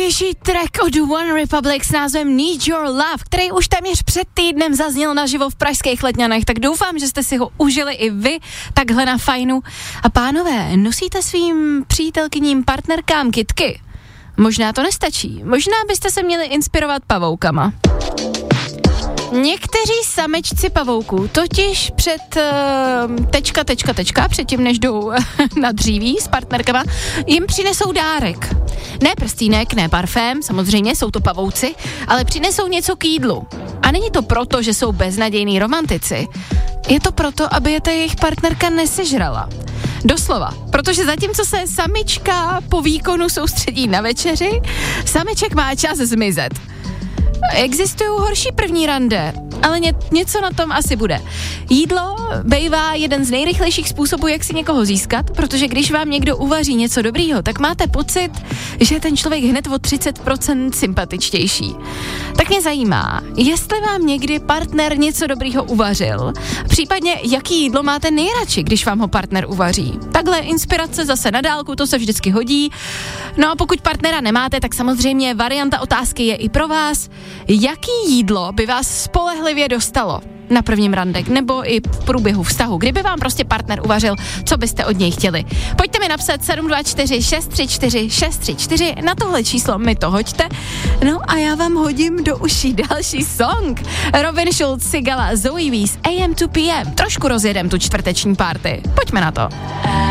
Nejnovější track od One Republic s názvem Need Your Love, který už téměř před týdnem zazněl naživo v pražských Letňanech, tak doufám, že jste si ho užili i vy takhle na fajnu. A pánové, nosíte svým přítelkyním partnerkám kytky? Možná to nestačí, možná byste se měli inspirovat pavoukama. Někteří samečci pavouků totiž před předtím, než jdou na dříví s partnerkama, jim přinesou dárek. Ne prstýnek, ne parfém, samozřejmě jsou to pavouci, ale přinesou něco k jídlu. A není to proto, že jsou beznadějní romantici. Je to proto, aby je ta jejich partnerka nesežrala. Doslova, protože zatímco se samička po výkonu soustředí na večeři, sameček má čas zmizet. Existují horší první rande, ale něco na tom asi bude. Jídlo bývá jeden z nejrychlejších způsobů, jak si někoho získat, protože když vám někdo uvaří něco dobrýho, tak máte pocit, že je ten člověk hned o 30% sympatičtější. Tak mě zajímá, jestli vám někdy partner něco dobrýho uvařil, případně jaký jídlo máte nejradši, když vám ho partner uvaří. Takhle inspirace zase na dálku, to se vždycky hodí. No a pokud partnera nemáte, tak samozřejmě varianta otázky je i pro vás. Jaký jídlo by vás spolehlivě dostalo na prvním randek nebo i v průběhu vztahu, kdyby vám prostě partner uvařil, co byste od něj chtěli? Pojďte mi napsat 724 634 634, na tohle číslo mi to hoďte. No a já vám hodím do uší další song. Robin Schulz, Sigala, Zoe Wees, AM to PM. Trošku rozjedem tu čtvrteční party. Pojďme na to.